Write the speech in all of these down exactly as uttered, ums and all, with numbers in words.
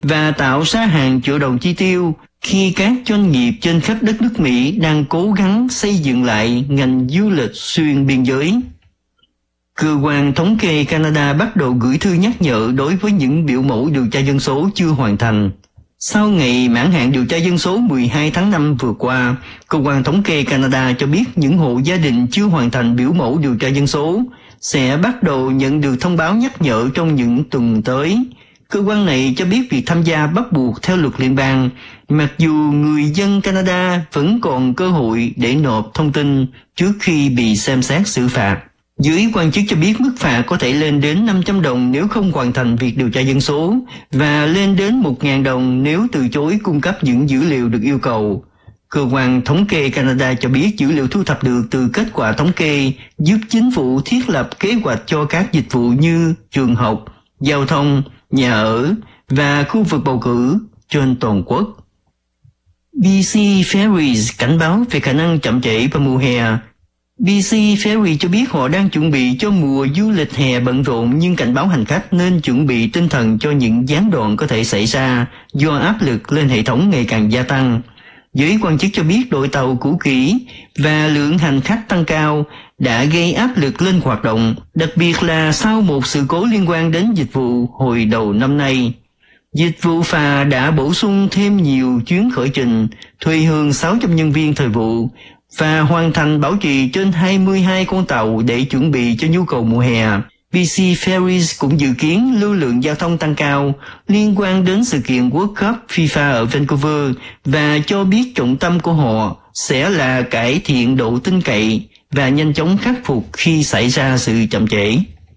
và tạo ra hàng triệu đồng chi tiêu khi các doanh nghiệp trên khắp đất nước Mỹ đang cố gắng xây dựng lại ngành du lịch xuyên biên giới. Cơ quan thống kê Canada bắt đầu gửi thư nhắc nhở đối với những biểu mẫu điều tra dân số chưa hoàn thành. Sau ngày mãn hạn điều tra dân số mười hai tháng năm vừa qua, Cơ quan thống kê Canada cho biết những hộ gia đình chưa hoàn thành biểu mẫu điều tra dân số sẽ bắt đầu nhận được thông báo nhắc nhở trong những tuần tới. Cơ quan này cho biết việc tham gia bắt buộc theo luật liên bang, mặc dù người dân Canada vẫn còn cơ hội để nộp thông tin trước khi bị xem xét xử phạt. Giới quan chức cho biết mức phạt có thể lên đến năm trăm đồng nếu không hoàn thành việc điều tra dân số và lên đến một nghìn đồng nếu từ chối cung cấp những dữ liệu được yêu cầu. Cơ quan thống kê Canada cho biết dữ liệu thu thập được từ kết quả thống kê giúp chính phủ thiết lập kế hoạch cho các dịch vụ như trường học, giao thông, nhà ở và khu vực bầu cử trên toàn quốc. bê xê Ferries cảnh báo về khả năng chậm trễ vào mùa hè. bê xê Ferry cho biết họ đang chuẩn bị cho mùa du lịch hè bận rộn nhưng cảnh báo hành khách nên chuẩn bị tinh thần cho những gián đoạn có thể xảy ra do áp lực lên hệ thống ngày càng gia tăng. Giới quan chức cho biết đội tàu cũ kỹ và lượng hành khách tăng cao đã gây áp lực lên hoạt động, đặc biệt là sau một sự cố liên quan đến dịch vụ hồi đầu năm nay. Dịch vụ phà đã bổ sung thêm nhiều chuyến khởi trình, thuê hơn sáu trăm nhân viên thời vụ và hoàn thành bảo trì trên hai mươi hai con tàu để chuẩn bị cho nhu cầu mùa hè. bê xê Ferries cũng dự kiến lưu lượng giao thông tăng cao liên quan đến sự kiện World Cup FIFA ở Vancouver và cho biết trọng tâm của họ sẽ là cải thiện độ tin cậy và nhanh chóng khắc phục khi xảy ra sự chậm trễ.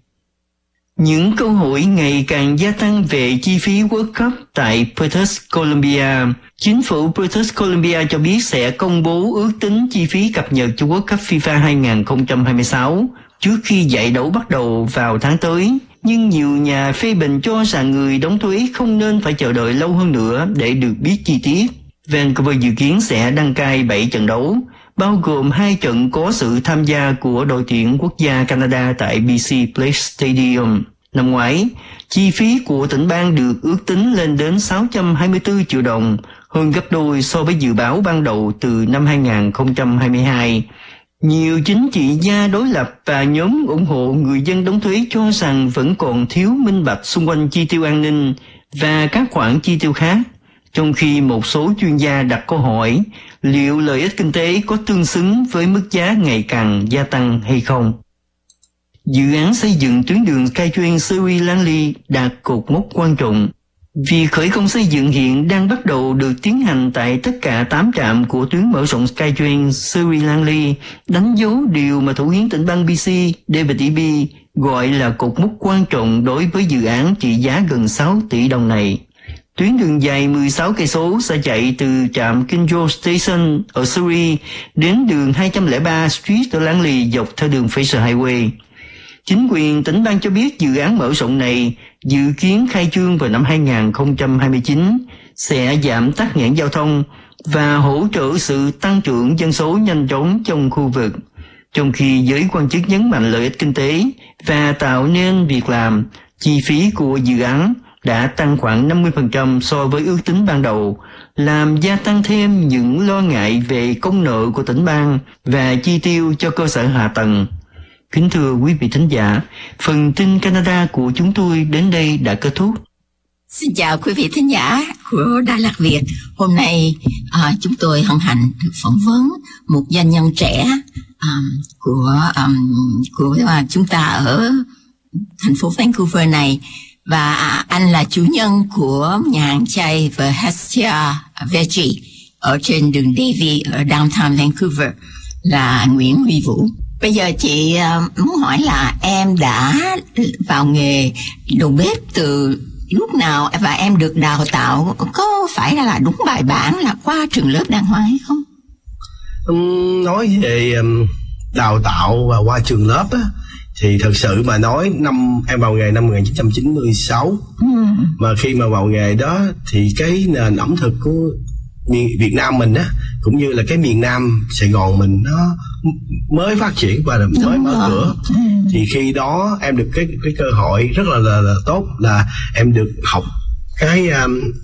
Những câu hỏi ngày càng gia tăng về chi phí World Cup tại British Columbia. Chính phủ British Columbia cho biết sẽ công bố ước tính chi phí cập nhật cho World Cup FIFA hai không hai sáu trước khi giải đấu bắt đầu vào tháng tới. Nhưng nhiều nhà phê bình cho rằng người đóng thuế không nên phải chờ đợi lâu hơn nữa để được biết chi tiết. Vancouver dự kiến sẽ đăng cai bảy trận đấu, bao gồm hai trận có sự tham gia của đội tuyển quốc gia Canada tại bê xê Place Stadium. Năm ngoái, chi phí của tỉnh bang được ước tính lên đến sáu trăm hai mươi tư triệu đồng, hơn gấp đôi so với dự báo ban đầu từ năm hai không hai hai. Nhiều chính trị gia đối lập và nhóm ủng hộ người dân đóng thuế cho rằng vẫn còn thiếu minh bạch xung quanh chi tiêu an ninh và các khoản chi tiêu khác, trong khi một số chuyên gia đặt câu hỏi liệu lợi ích kinh tế có tương xứng với mức giá ngày càng gia tăng hay không. Dự án xây dựng tuyến đường Skytrain Surrey Langley đạt cột mốc quan trọng. Việc khởi công xây dựng hiện đang bắt đầu được tiến hành tại tất cả tám trạm của tuyến mở rộng Skytrain Surrey Langley, đánh dấu điều mà Thủ hiến tỉnh bang bê xê David Eby gọi là cột mốc quan trọng đối với dự án trị giá gần sáu tỷ đồng này. Tuyến đường dài mười sáu cây số sẽ chạy từ trạm King George Station ở Surrey đến đường hai trăm lẻ ba Street ở Langley dọc theo đường Fraser Highway. Chính quyền tỉnh bang cho biết dự án mở rộng này dự kiến khai trương vào năm hai không hai chín, sẽ giảm tắc nghẽn giao thông và hỗ trợ sự tăng trưởng dân số nhanh chóng trong khu vực, trong khi giới quan chức nhấn mạnh lợi ích kinh tế và tạo nên việc làm. Chi phí của dự án đã tăng khoảng năm mươi phần trăm so với ước tính ban đầu, làm gia tăng thêm những lo ngại về công nợ của tỉnh bang và chi tiêu cho cơ sở hạ tầng. Kính thưa quý vị thính giả, phần tin Canada của chúng tôi đến đây đã kết thúc. Xin chào quý vị thính giả của Đài Lạc Việt. Hôm nay à, chúng tôi hân hạnh được phỏng vấn một doanh nhân trẻ um, của um, của uh, chúng ta ở thành phố Vancouver này, và anh là chủ nhân của nhà hàng chay The Hestia Veggie ở trên đường Davie ở downtown Vancouver, là Nguyễn Huy Vũ. Bây giờ chị muốn hỏi là em đã vào nghề đầu bếp từ lúc nào, và em được đào tạo có phải là đúng bài bản là qua trường lớp đàng hoàng hay không? Um, nói về um, đào tạo và qua trường lớp á, thì thật sự mà nói năm em vào nghề năm một nghìn chín trăm chín mươi sáu, ừ. mà khi mà vào nghề đó thì cái nền ẩm thực của miền Việt Nam mình á, cũng như là cái miền Nam Sài Gòn mình nó mới phát triển và mới Đúng mở rồi. cửa, ừ. thì khi đó em được cái cái cơ hội rất là, là, là tốt là em được học cái um,